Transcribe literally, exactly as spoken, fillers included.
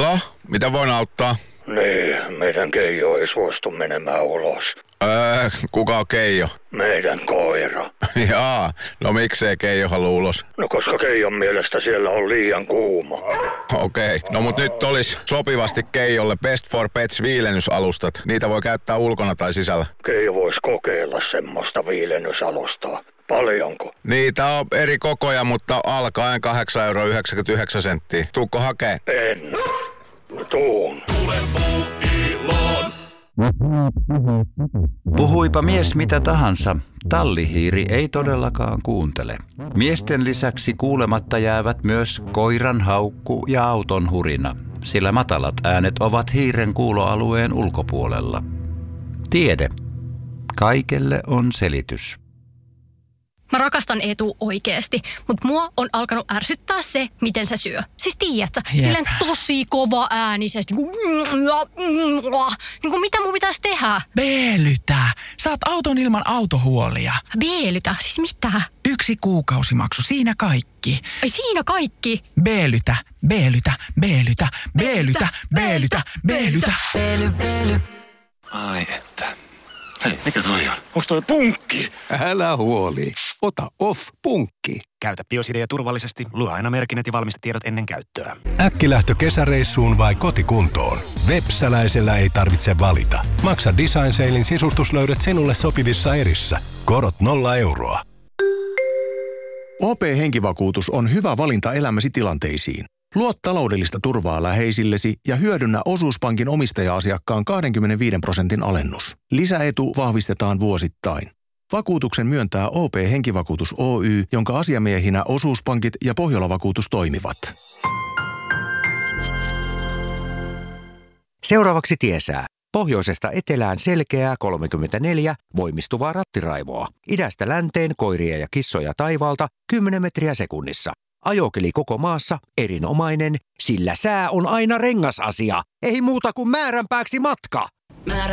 Halo? Mitä voin auttaa? Niin, meidän Keijo ei suostu menemään ulos. Öö, kuka on Keijo? Meidän koira. Jaa, no miksei Keijo halua ulos? No koska Keijon mielestä siellä on liian kuuma. Okei, okay. No mut nyt olisi sopivasti Keijolle Best for Pets viilennysalustat. Niitä voi käyttää ulkona tai sisällä. Keijo voisi kokeilla semmoista viilennysalustaa. Paljonko? Niitä on eri kokoja, mutta alkaen kahdeksan euroa yhdeksänkymmentäyhdeksän senttiä. Tuukko hakee? En. Tuun. Puhuipa mies mitä tahansa, tallihiiri ei todellakaan kuuntele. Miesten lisäksi kuulematta jäävät myös koiran haukku ja auton hurina, sillä matalat äänet ovat hiiren kuuloalueen ulkopuolella. Tiede. Kaikelle on selitys. Mä rakastan Eetu oikeesti, mutta mua on alkanut ärsyttää se, miten se syö. Siis tiedätkö, silleen tosi kova äänisesti. Niin kuin mitä mun pitäisi tehdä? Beelytä. Saat auton ilman autohuolia. Beelytä? Siis mitä? Yksi kuukausimaksu, siinä kaikki. Ai siinä kaikki? Beelytä, beelytä, beelytä, beelytä, beelytä, beelytä. Beely, beely. Ai että. Hei, mikä toi on? Onks toi punkki? Älä huoli. Ota Off-punkki. Käytä Biosidea turvallisesti. Lue aina merkinnät ja valmistetiedot ennen käyttöä. Äkkilähtö kesäreissuun vai kotikuntoon? Websäläisellä ei tarvitse valita. Maksa Design Salein sisustuslöydöt sinulle sopivissa erissä. Korot nolla euroa. O P-henkivakuutus on hyvä valinta elämäsi tilanteisiin. Luo taloudellista turvaa läheisillesi ja hyödynnä osuuspankin omistaja-asiakkaan kaksikymmentäviisi prosentin alennus. Lisäetu vahvistetaan vuosittain. Vakuutuksen myöntää O P-henkivakuutus Oy, jonka asiamiehinä osuuspankit ja Pohjola-vakuutus toimivat. Seuraavaksi tiesää. Pohjoisesta etelään selkeää kolmekymmentäneljä, voimistuvaa rattiraivoa. Idästä länteen koiria ja kissoja taivaalta kymmenen metriä sekunnissa. Ajokeli koko maassa erinomainen, sillä sää on aina rengasasia. Ei muuta kuin määränpääksi matka. Määrä